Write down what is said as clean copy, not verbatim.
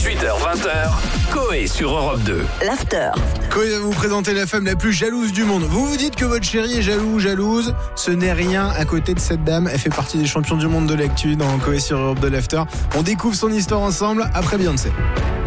18h-20h, Coé sur Europe 2. L'after. Coé va vous présenter la femme la plus jalouse du monde. Vous vous dites que votre chérie est jaloux ou jalouse. Ce n'est rien à côté de cette dame. Elle fait partie des champions du monde de l'actu dans Coé sur Europe 2 l'after. On découvre son histoire ensemble après Beyoncé.